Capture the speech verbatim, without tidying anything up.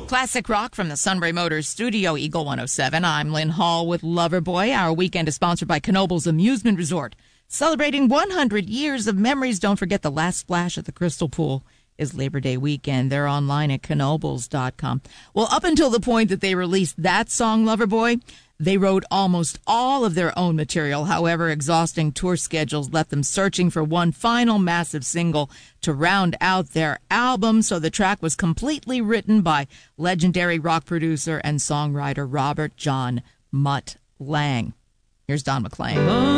Classic rock from the Sunbury Motors Studio, Eagle one oh seven. I'm Lynn Hall with Loverboy. Our weekend is sponsored by Knoebels Amusement Resort. Celebrating one hundred years of memories. Don't forget the last splash at the Crystal Pool is Labor Day weekend. They're online at knoebels dot com. Well, up until the point that they released that song, Loverboy, they wrote almost all of their own material. However, exhausting tour schedules left them searching for one final massive single to round out their album. So the track was completely written by legendary rock producer and songwriter Robert John Mutt Lange. Here's Don McLean.